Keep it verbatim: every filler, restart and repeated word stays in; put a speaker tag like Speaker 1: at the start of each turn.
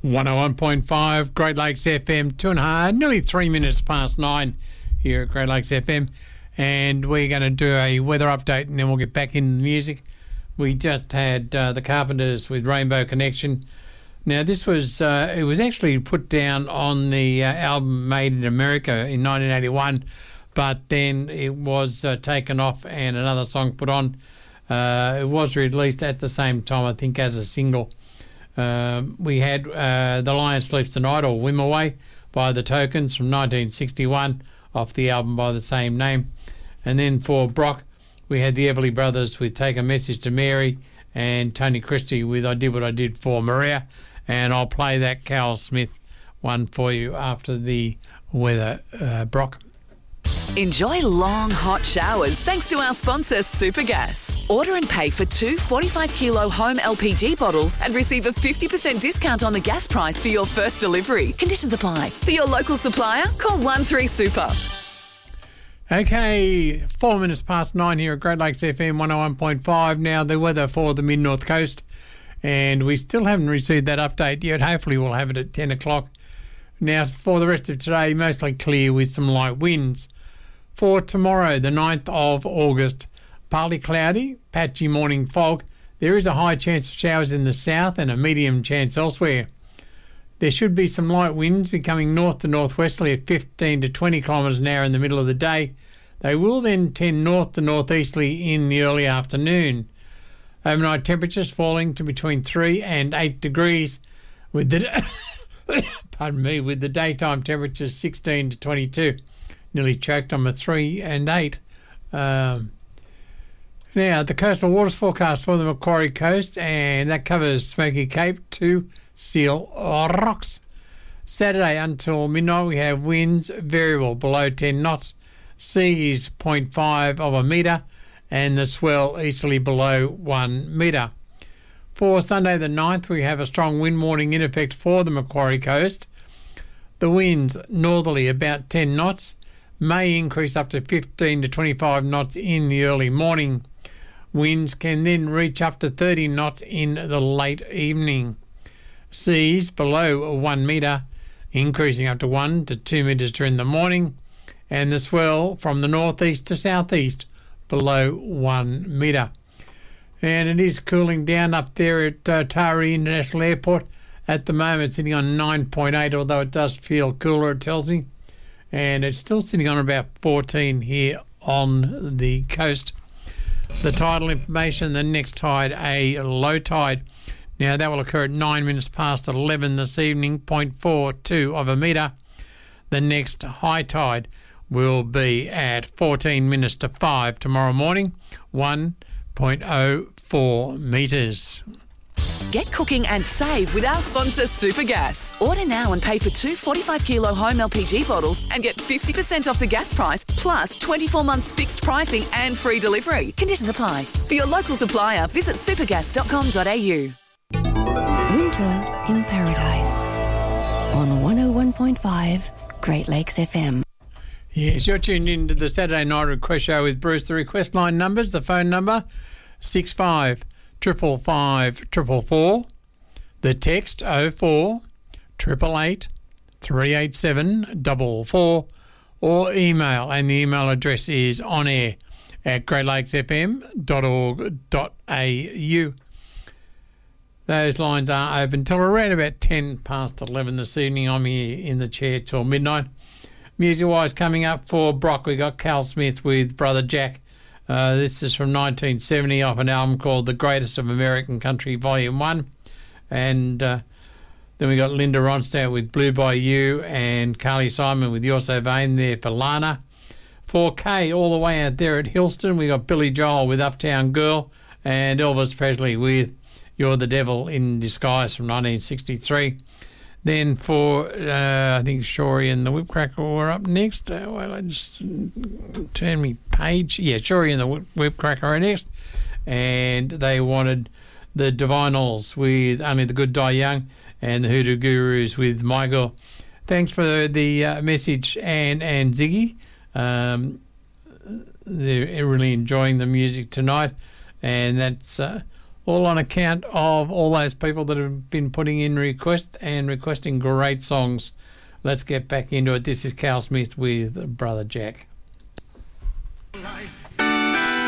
Speaker 1: one oh one point five, Great Lakes F M, two and a half, nearly three minutes past nine here at Great Lakes F M. And we're going to do a weather update and then we'll get back into the music. We just had uh, the Carpenters with Rainbow Connection. Now, this was, uh, it was actually put down on the uh, album Made in America in nineteen eighty-one, but then it was uh, taken off and another song put on. Uh, it was released at the same time, I think, as a single. Um, we had uh, The Lion Sleeps Tonight, or Whim Away, by The Tokens from nineteen sixty-one, off the album by the same name. And then for Brock, we had the Everly Brothers with Take a Message to Mary, and Tony Christie with I Did What I Did for Maria. And I'll play that Carol Smith one for you after the weather, uh, Brock.
Speaker 2: Enjoy long, hot showers thanks to our sponsor, Supergas. Order and pay for two forty-five kilo home L P G bottles and receive a fifty percent discount on the gas price for your first delivery. Conditions apply. For your local supplier, call one three super.
Speaker 1: Okay, four minutes past nine here at Great Lakes F M one oh one point five. Now, the weather for the mid-north coast. And we still haven't received that update yet. Hopefully we'll have it at ten o'clock. Now, for the rest of today, mostly clear with some light winds. For tomorrow, the ninth of August, partly cloudy, patchy morning fog. There is a high chance of showers in the south and a medium chance elsewhere. There should be some light winds becoming north to northwesterly at fifteen to twenty kilometres an hour in the middle of the day. They will then tend north to northeasterly in the early afternoon. Overnight temperatures falling to between three and eight degrees, with the pardon me, with the daytime temperatures sixteen to twenty-two. Nearly choked on the three and eight. Um, now, the coastal waters forecast for the Macquarie Coast, and that covers Smoky Cape to Seal Rocks. Saturday until midnight, we have winds variable below ten knots, seas zero point five of a metre, and the swell easterly below one metre. For Sunday the ninth, we have a strong wind warning in effect for the Macquarie Coast. The winds northerly about ten knots, may increase up to fifteen to twenty-five knots in the early morning. Winds can then reach up to thirty knots in the late evening. Seas below one metre, increasing up to one to two metres during the morning, and the swell from the northeast to southeast below one metre. And it is cooling down up there at uh, Taree International Airport. At the moment, sitting on nine point eight, although it does feel cooler, it tells me. And it's still sitting on about fourteen here on the coast. The tidal information, the next tide, a low tide. Now, that will occur at nine minutes past eleven this evening, zero point four two of a metre. The next high tide will be at fourteen minutes to five tomorrow morning, one point oh four metres.
Speaker 2: Get cooking and save with our sponsor, Supergas. Order now and pay for two forty-five kilo home L P G bottles and get fifty percent off the gas price, plus twenty-four months fixed pricing and free delivery. Conditions apply. For your local supplier, visit supergas dot com dot a u.
Speaker 3: Winter in Paradise on one oh one point five Great Lakes F M.
Speaker 1: Yes, you're tuned in to the Saturday Night Request Show with Bruce. The request line numbers, the phone number, six five triple five triple four. The text oh four triple eight three eight seven four four, or email, and the email address is on air at great lakes f m dot org dot a u. Those lines are open till around about ten past eleven this evening. I'm here in the chair till midnight. Music-wise, coming up for Brock, we got Carl Smith with Brother Jack. Uh, this is from nineteen seventy off an album called The Greatest of American Country Volume one. And uh, then we got Linda Ronstadt with Blue by You, and Carly Simon with You're So Vain there for Lana. four K all the way out there at Hillston, we got Billy Joel with Uptown Girl, and Elvis Presley with You're the Devil in Disguise from nineteen sixty-three. Then for, uh, I think Shory and the Whipcracker were up next. Uh, well, I just turn me page. Yeah, Shory and the Whip, Whipcracker are next. And they wanted the Divinals with Only the Good Die Young, and the Hoodoo Gurus with My Girl. Thanks for the uh, message, Anne and Ziggy. Um, they're really enjoying the music tonight. And that's uh, all on account of all those people that have been putting in requests and requesting great songs. Let's get back into it. This is Cal Smith with Brother Jack.